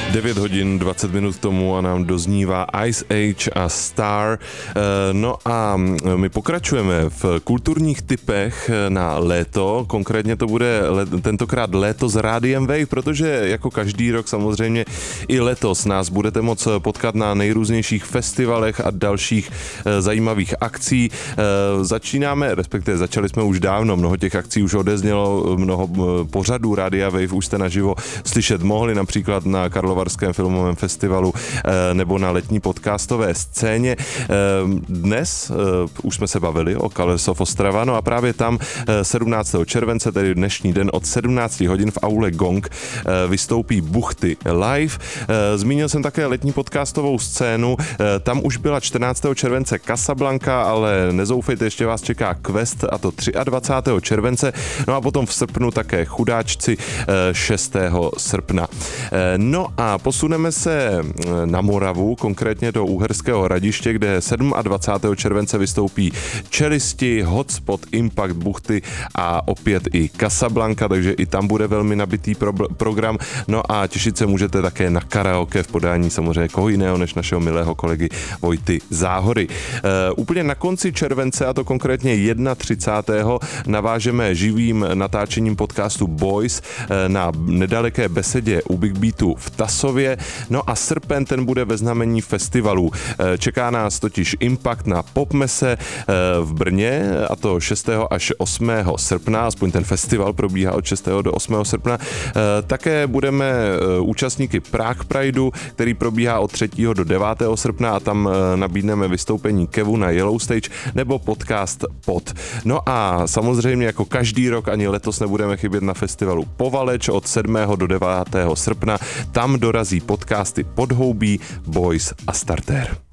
9 hodin 20 minut tomu a nám doznívá Ice Age a Star. No a my pokračujeme v kulturních tipech na léto. Konkrétně to bude tentokrát léto s Rádiem Wave, protože jako každý rok samozřejmě i letos nás budete moct potkat na nejrůznějších festivalech a dalších zajímavých akcí. Začali jsme už dávno, mnoho těch akcí už odeznělo, mnoho pořadů Rádia Wave už jste naživo slyšet mohli, například na Karlovarském filmovém festivalu nebo na letní podcastové scéně. Dnes už jsme se bavili o Colors of Ostrava, no a právě tam 17. července, tedy dnešní den od 17 hodin v aule Gong vystoupí Buchty live. Zmínil jsem také letní podcastovou scénu, tam už byla 14. července Casablanca, ale nezoufejte, ještě vás čeká Quest, a to 23. července, no a potom v srpnu také Chudáčci 6. srpna. No a posuneme se na Moravu, konkrétně do Uherského Hradiště, kde 27. července vystoupí Čelisti, Hotspot, Impact, Buchty a opět i Casablanca, takže i tam bude velmi nabitý program. No a těšit se můžete také na karaoke v podání samozřejmě koho jiného než našeho milého kolegy Vojty Záhory. Úplně na konci července, a to konkrétně 31. navážeme živým natáčením podcastu Boys na nedaleké besedě u Big Beatu v Tasově. No a srpen ten bude ve znamení festivalů. Čeká nás totiž Impact na Popmese v Brně, a to 6. až 8. srpna, aspoň ten festival probíhá od 6. do 8. srpna. Také budeme účastníky Prague Prideu, který probíhá od 3. do 9. srpna a tam nabídneme vystoupení Kevu na Yellow Stage nebo podcast Pod. No a samozřejmě jako každý rok ani letos nebudeme chybět na festivalu Povaleč od 7. do 9. srpna. Tam dorazí podcasty Podhoubí, Boys a Starter.